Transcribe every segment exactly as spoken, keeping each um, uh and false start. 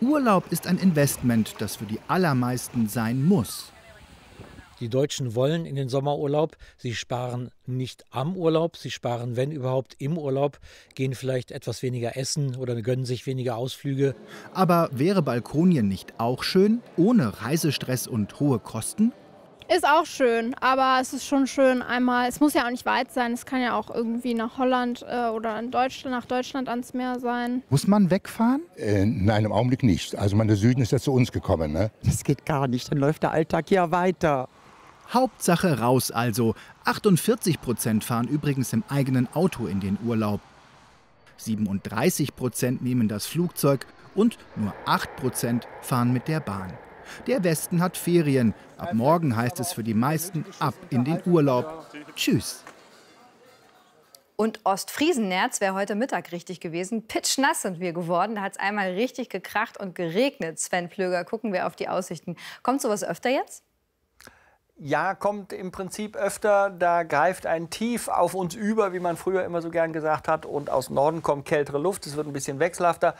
Urlaub ist ein Investment, das für die allermeisten sein muss. Die Deutschen wollen in den Sommerurlaub. Sie sparen nicht am Urlaub, sie sparen, wenn überhaupt, im Urlaub, gehen vielleicht etwas weniger essen oder gönnen sich weniger Ausflüge. Aber wäre Balkonien nicht auch schön, ohne Reisestress und hohe Kosten? Ist auch schön, aber es ist schon schön einmal, es muss ja auch nicht weit sein, es kann ja auch irgendwie nach Holland äh, oder in Deutschland, nach Deutschland ans Meer sein. Muss man wegfahren? Äh, nein, im Augenblick nicht. Also mein, der Süden ist ja zu uns gekommen. Ne? Das geht gar nicht, dann läuft der Alltag ja weiter. Hauptsache raus also. achtundvierzig Prozent fahren übrigens im eigenen Auto in den Urlaub. siebenunddreißig Prozent nehmen das Flugzeug und nur acht Prozent fahren mit der Bahn. Der Westen hat Ferien. Ab morgen heißt es für die meisten ab in den Urlaub. Tschüss. Und Ostfriesennerz wäre heute Mittag richtig gewesen. Pitschnass sind wir geworden. Da hat es einmal richtig gekracht und geregnet. Sven Plöger, gucken wir auf die Aussichten. Kommt sowas öfter jetzt? Ja, kommt im Prinzip öfter. Da greift ein Tief auf uns über, wie man früher immer so gern gesagt hat. Und aus Norden kommt kältere Luft. Es wird ein bisschen wechselhafter.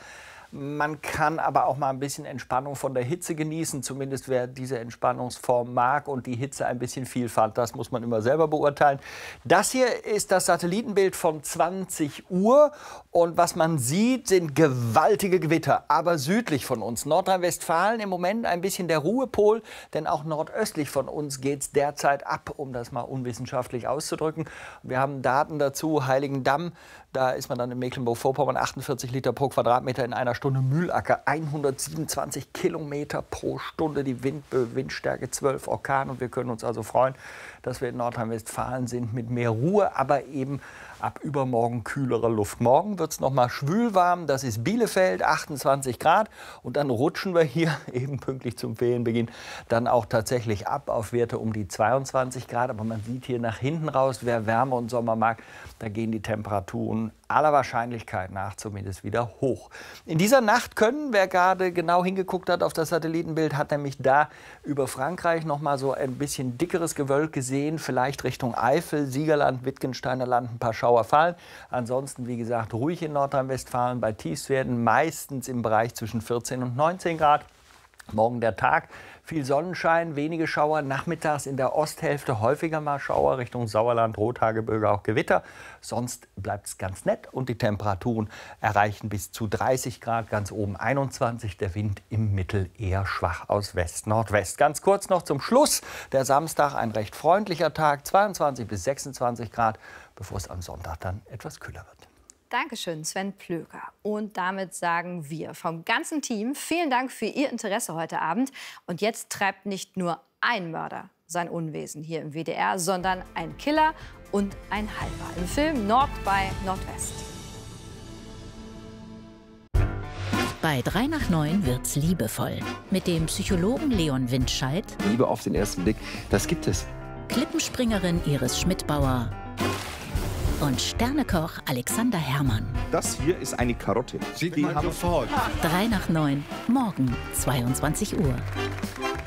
Man kann aber auch mal ein bisschen Entspannung von der Hitze genießen, zumindest wer diese Entspannungsform mag und die Hitze ein bisschen viel fand. Das muss man immer selber beurteilen. Das hier ist das Satellitenbild von zwanzig Uhr und was man sieht, sind gewaltige Gewitter, aber südlich von uns. Nordrhein-Westfalen im Moment ein bisschen der Ruhepol, denn auch nordöstlich von uns geht es derzeit ab, um das mal unwissenschaftlich auszudrücken. Wir haben Daten dazu, Heiligendamm, da ist man dann in Mecklenburg-Vorpommern, achtundvierzig Liter pro Quadratmeter in einer Stunde Mühlacker, hundertsiebenundzwanzig Kilometer pro Stunde, die Wind, Windstärke zwölf Orkan. Und wir können uns also freuen, dass wir in Nordrhein-Westfalen sind mit mehr Ruhe, aber eben ab übermorgen kühlere Luft. Morgen wird es noch mal schwülwarm, das ist Bielefeld, achtundzwanzig Grad. Und dann rutschen wir hier eben pünktlich zum Ferienbeginn dann auch tatsächlich ab auf Werte um die zweiundzwanzig Grad. Aber man sieht hier nach hinten raus, wer Wärme und Sommer mag, da gehen die Temperaturen aller Wahrscheinlichkeit nach zumindest wieder hoch. In dieser Nacht können, wer gerade genau hingeguckt hat auf das Satellitenbild, hat nämlich da über Frankreich noch mal so ein bisschen dickeres Gewölk gesehen, vielleicht Richtung Eifel, Siegerland, Wittgensteiner Land, ein paar Schauer fallen. Ansonsten, wie gesagt, ruhig in Nordrhein-Westfalen, bei Tiefstwerten meistens im Bereich zwischen vierzehn und neunzehn Grad. Morgen der Tag, viel Sonnenschein, wenige Schauer, nachmittags in der Osthälfte häufiger mal Schauer, Richtung Sauerland, Rothaargebirge auch Gewitter. Sonst bleibt es ganz nett und die Temperaturen erreichen bis zu dreißig Grad, ganz oben einundzwanzig, der Wind im Mittel eher schwach aus West-Nordwest. Ganz kurz noch zum Schluss, der Samstag ein recht freundlicher Tag, zweiundzwanzig bis sechsundzwanzig Grad, bevor es am Sonntag dann etwas kühler wird. Dankeschön, Sven Plöger. Und damit sagen wir vom ganzen Team vielen Dank für Ihr Interesse heute Abend. Und jetzt treibt nicht nur ein Mörder sein Unwesen hier im W D R, sondern ein Killer und ein Halber im Film Nord bei Nordwest. Bei drei nach neun wird's liebevoll. Mit dem Psychologen Leon Windscheid. Liebe auf den ersten Blick, das gibt es. Klippenspringerin Iris Schmidbauer. Und Sternekoch Alexander Herrmann. Das hier ist eine Karotte. Sie die haben sofort. drei nach neun, morgen zweiundzwanzig Uhr.